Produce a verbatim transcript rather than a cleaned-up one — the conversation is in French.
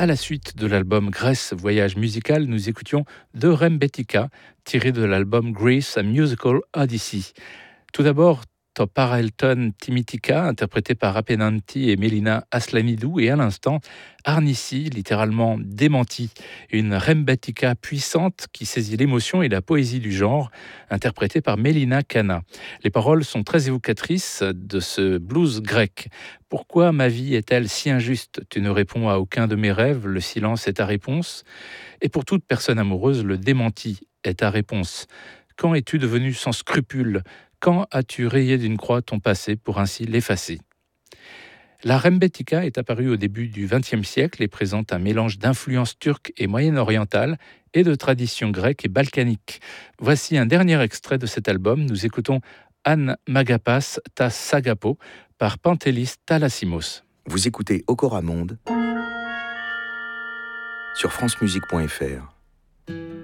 À la suite de l'album Grèce Voyage musical, nous écoutions De Rembetika, tiré de l'album Greece A Musical Odyssey. Tout d'abord, To Parelton Timitika, interprété par Apenanti et Mélina Aslanidou, et à l'instant, Arnissi, littéralement démenti, une rembetika puissante qui saisit l'émotion et la poésie du genre, interprétée par Mélina Kana. Les paroles sont très évocatrices de ce blues grec. Pourquoi ma vie est-elle si injuste ? Tu ne réponds à aucun de mes rêves, le silence est ta réponse. Et pour toute personne amoureuse, le démenti est ta réponse. Quand es-tu devenu sans scrupule ? Quand as-tu rayé d'une croix ton passé pour ainsi l'effacer ? La rembetika est apparue au début du vingtième siècle et présente un mélange d'influences turques et moyen-orientales et de traditions grecques et balkaniques. Voici un dernier extrait de cet album. Nous écoutons Anne Magapas ta Sagapo par Pantelis Thalassimos. Vous écoutez Okora Monde sur francemusique point f r.